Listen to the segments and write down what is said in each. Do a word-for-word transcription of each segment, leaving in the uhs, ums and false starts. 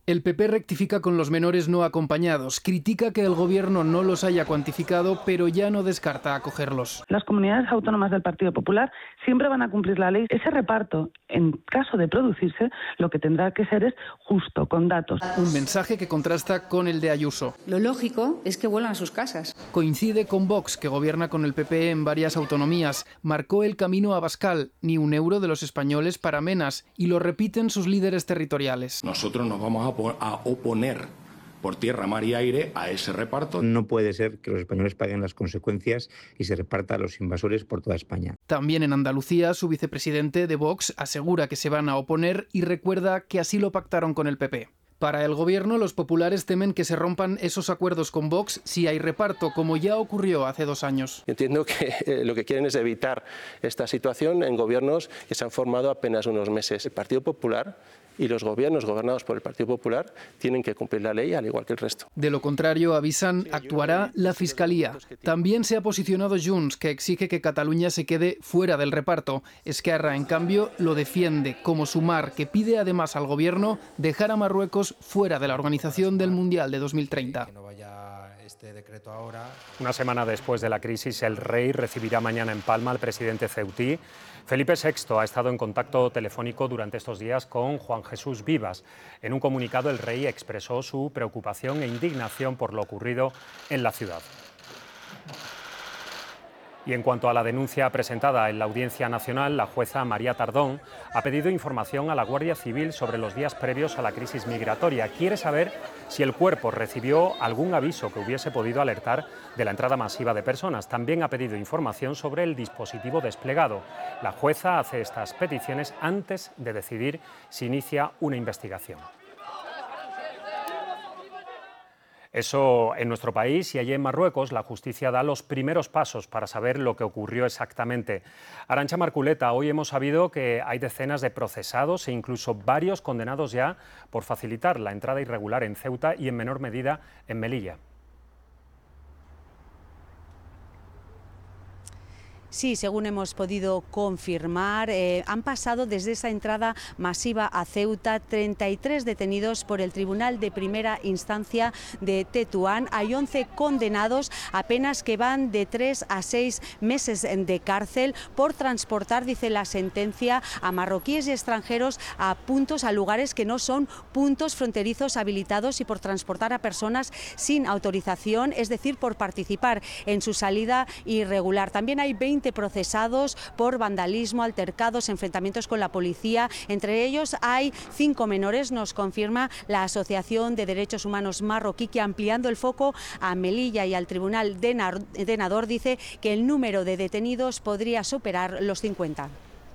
El P P rectifica con los menores no acompañados, critica que el gobierno no los haya cuantificado, pero ya no descarta acogerlos. Las comunidades autónomas del Partido Popular siempre van a cumplir la ley. Ese reparto, en caso de producirse, lo que tendrá que ser es justo, con datos. Un mensaje que contrasta con el de Ayuso. Lo lógico es que vuelvan a sus casas. Coincide con Vox, que gobierna con el P P en varias autonomías. Marcó el camino a Abascal, ni un euro de los españoles para Menas, y lo repiten sus líderes territoriales. Nosotros nos vamos a a oponer por tierra, mar y aire a ese reparto. No puede ser que los españoles paguen las consecuencias y se reparta a los invasores por toda España. También en Andalucía, su vicepresidente de Vox asegura que se van a oponer y recuerda que así lo pactaron con el P P. Para el gobierno, los populares temen que se rompan esos acuerdos con Vox si hay reparto, como ya ocurrió hace dos años. Entiendo que eh, lo que quieren es evitar esta situación en gobiernos que se han formado apenas unos meses. El Partido Popular y los gobiernos gobernados por el Partido Popular tienen que cumplir la ley al igual que el resto. De lo contrario, avisan, actuará la Fiscalía. También se ha posicionado Junts, que exige que Cataluña se quede fuera del reparto. Esquerra, en cambio, lo defiende, como Sumar, que pide además al gobierno dejar a Marruecos fuera de la organización del Mundial de dos mil treinta. Una semana después de la crisis, el rey recibirá mañana en Palma al presidente ceutí. Felipe sexto ha estado en contacto telefónico durante estos días con Juan Jesús Vivas. En un comunicado, el rey expresó su preocupación e indignación por lo ocurrido en la ciudad. Y en cuanto a la denuncia presentada en la Audiencia Nacional, la jueza María Tardón ha pedido información a la Guardia Civil sobre los días previos a la crisis migratoria. Quiere saber si el cuerpo recibió algún aviso que hubiese podido alertar de la entrada masiva de personas. También ha pedido información sobre el dispositivo desplegado. La jueza hace estas peticiones antes de decidir si inicia una investigación. Eso en nuestro país, y allí en Marruecos la justicia da los primeros pasos para saber lo que ocurrió exactamente. Arantxa Marculeta, hoy hemos sabido que hay decenas de procesados e incluso varios condenados ya por facilitar la entrada irregular en Ceuta y en menor medida en Melilla. Sí, según hemos podido confirmar, eh, han pasado desde esa entrada masiva a Ceuta treinta y tres detenidos por el Tribunal de Primera Instancia de Tetuán. Hay once condenados, apenas que van de tres a seis meses de cárcel por transportar, dice la sentencia, a marroquíes y extranjeros a puntos, a lugares que no son puntos fronterizos habilitados y por transportar a personas sin autorización, es decir, por participar en su salida irregular. También hay veinte procesados por vandalismo, altercados, enfrentamientos con la policía. Entre ellos hay cinco menores, nos confirma la Asociación de Derechos Humanos Marroquí, que ampliando el foco a Melilla y al Tribunal de Nador dice que el número de detenidos podría superar los cincuenta.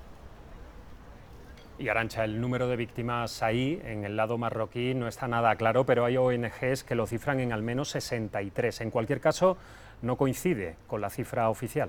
Y Arantxa, el número de víctimas ahí, en el lado marroquí, no está nada claro, pero hay O N Ges que lo cifran en al menos sesenta y tres. En cualquier caso, no coincide con la cifra oficial.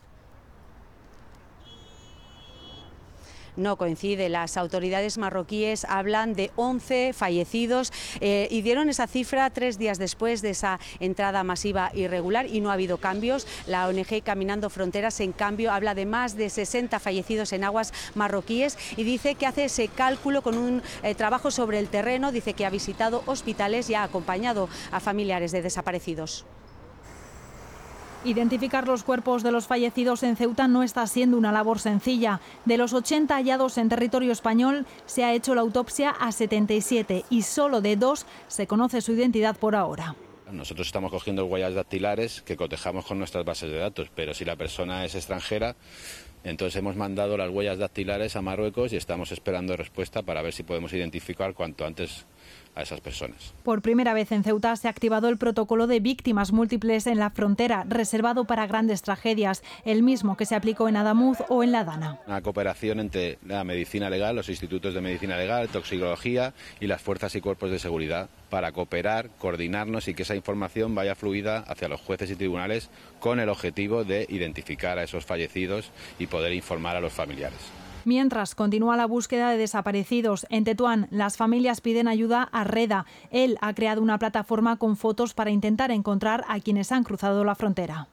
No coincide. Las autoridades marroquíes hablan de once fallecidos eh, y dieron esa cifra tres días después de esa entrada masiva irregular y no ha habido cambios. La O N G Caminando Fronteras, en cambio, habla de más de sesenta fallecidos en aguas marroquíes y dice que hace ese cálculo con un eh, trabajo sobre el terreno. Dice que ha visitado hospitales y ha acompañado a familiares de desaparecidos. Identificar los cuerpos de los fallecidos en Ceuta no está siendo una labor sencilla. De los ochenta hallados en territorio español, se ha hecho la autopsia a setenta y siete y solo de dos se conoce su identidad por ahora. Nosotros estamos cogiendo huellas dactilares que cotejamos con nuestras bases de datos, pero si la persona es extranjera, entonces hemos mandado las huellas dactilares a Marruecos y estamos esperando respuesta para ver si podemos identificar cuanto antes a esas personas. Por primera vez en Ceuta se ha activado el protocolo de víctimas múltiples en la frontera, reservado para grandes tragedias, el mismo que se aplicó en Adamuz o en La Dana. Una cooperación entre la medicina legal, los institutos de medicina legal, toxicología y las fuerzas y cuerpos de seguridad para cooperar, coordinarnos y que esa información vaya fluida hacia los jueces y tribunales con el objetivo de identificar a esos fallecidos y poder informar a los familiares. Mientras continúa la búsqueda de desaparecidos, en Tetuán las familias piden ayuda a Reda. Él ha creado una plataforma con fotos para intentar encontrar a quienes han cruzado la frontera.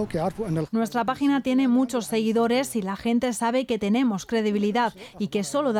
Nuestra página tiene muchos seguidores y la gente sabe que tenemos credibilidad y que solo da